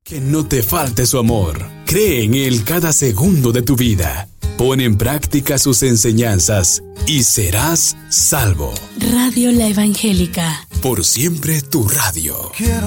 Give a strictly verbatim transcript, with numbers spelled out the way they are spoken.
Que no te falte su amor. Cree en Él cada segundo de tu vida. Pon en práctica sus enseñanzas y serás salvo. Radio La Evangélica. Por siempre tu radio. Quiero